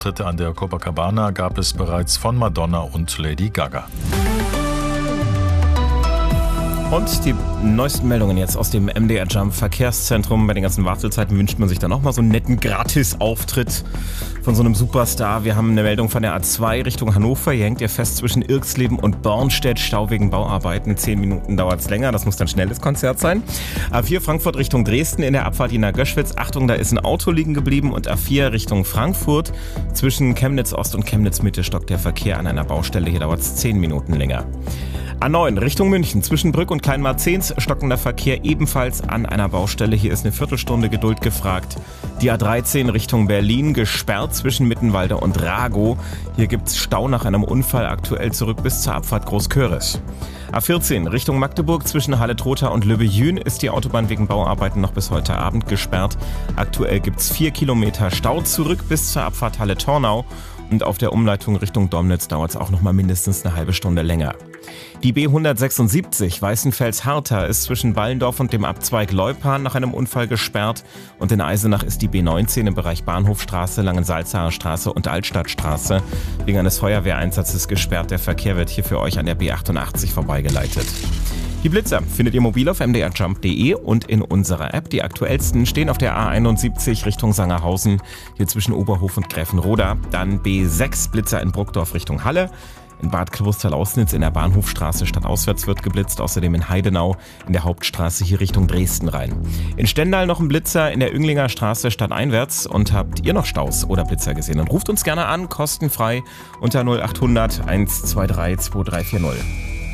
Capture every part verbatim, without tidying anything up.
Auftritte an der Copacabana gab es bereits von Madonna und Lady Gaga. Und die neuesten Meldungen jetzt aus dem M D R Jump Verkehrszentrum. Bei den ganzen Wartezeiten wünscht man sich dann auch mal so einen netten Gratis-Auftritt von so einem Superstar. Wir haben eine Meldung von der A zwei Richtung Hannover. Hier hängt ihr fest zwischen Irxleben und Bornstedt. Stau wegen Bauarbeiten. Zehn Minuten dauert es länger. Das muss dann schnelles Konzert sein. A vier Frankfurt Richtung Dresden in der Abfahrt Jena Göschwitz. Achtung, da ist ein Auto liegen geblieben. Und A vier Richtung Frankfurt. Zwischen Chemnitz Ost und Chemnitz Mitte stockt der Verkehr an einer Baustelle. Hier dauert es zehn Minuten länger. A neun Richtung München. Zwischen Brück und Kleinmarzens stockender Verkehr ebenfalls an einer Baustelle. Hier ist eine Viertelstunde Geduld gefragt. Die A dreizehn Richtung Berlin gesperrt zwischen Mittenwalde und Ragow. Hier gibt's Stau nach einem Unfall, aktuell zurück bis zur Abfahrt Großköris. A vierzehn Richtung Magdeburg zwischen Halle-Trotha und Lübbe-Jühn ist die Autobahn wegen Bauarbeiten noch bis heute Abend gesperrt. Aktuell gibt's vier Kilometer Stau zurück bis zur Abfahrt Halle-Tornau. Und auf der Umleitung Richtung Domnitz dauert es auch noch mal mindestens eine halbe Stunde länger. Die B hundertsechsundsiebzig Weißenfels-Hartha ist zwischen Ballendorf und dem Abzweig Leupan nach einem Unfall gesperrt. Und in Eisenach ist die B neunzehn im Bereich Bahnhofstraße, Langensalzacher Straße und Altstadtstraße wegen eines Feuerwehreinsatzes gesperrt. Der Verkehr wird hier für euch an der B achtundachtzig vorbeigeleitet. Die Blitzer findet ihr mobil auf m d r jump punkt d e und in unserer App. Die aktuellsten stehen auf der A einundsiebzig Richtung Sangerhausen, hier zwischen Oberhof und Gräfenroda. Dann B sechs Blitzer in Bruckdorf Richtung Halle. In Bad Klosterlausnitz in der Bahnhofstraße stadtauswärts wird geblitzt. Außerdem in Heidenau in der Hauptstraße hier Richtung Dresden rein. In Stendal noch ein Blitzer in der Önglinger Straße stadteinwärts. Und habt ihr noch Staus oder Blitzer gesehen? Dann ruft uns gerne an, kostenfrei unter null achthundert eins zwei drei zwei drei vier null.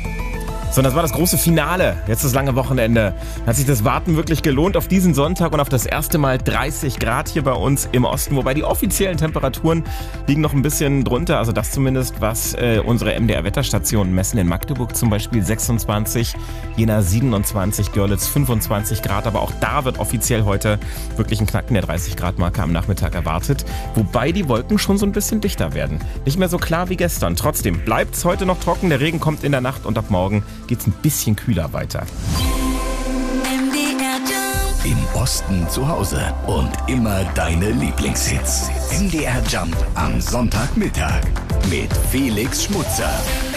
So, das war das große Finale. Jetzt das lange Wochenende. Hat sich das Warten wirklich gelohnt auf diesen Sonntag und auf das erste Mal dreißig Grad hier bei uns im Osten. Wobei die offiziellen Temperaturen liegen noch ein bisschen drunter. Also das zumindest, was äh, unsere M D R-Wetterstationen messen. In Magdeburg zum Beispiel sechsundzwanzig, Jena siebenundzwanzig, Görlitz fünfundzwanzig Grad. Aber auch da wird offiziell heute wirklich ein Knacken der dreißig Grad Marke am Nachmittag erwartet. Wobei die Wolken schon so ein bisschen dichter werden. Nicht mehr so klar wie gestern. Trotzdem bleibt es heute noch trocken. Der Regen kommt in der Nacht und ab morgen geht's ein bisschen kühler weiter. Im Osten zu Hause und immer deine Lieblingshits. M D R Jump am Sonntagmittag mit Felix Schmutzer.